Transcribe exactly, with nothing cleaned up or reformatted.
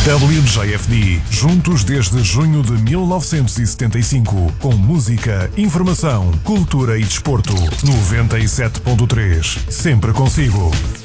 W J F D, juntos desde junho de mil novecentos e setenta e cinco, com música, informação, cultura e desporto. noventa e sete ponto três, sempre consigo.